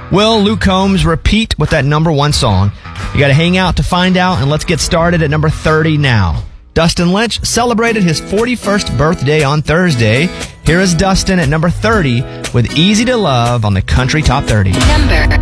Will Luke Combs repeat with that number one song? You got to hang out to find out, and let's get started at number 30 now. Dustin Lynch celebrated his 41st birthday on Thursday. Here is Dustin at number 30 with Easy to Love on the Country Top 30. Number